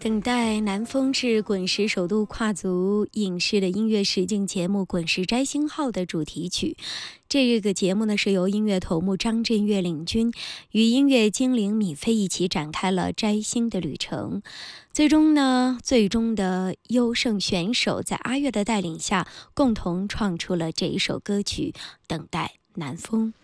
等待南风是滚石首度跨足影视的音乐实境节目《滚石摘星号》的主题曲。这个节目呢，是由音乐头目张震岳领军，与音乐精灵米菲一起展开了摘星的旅程。最终的优胜选手在阿月的带领下，共同创出了这一首歌曲《等待南风》。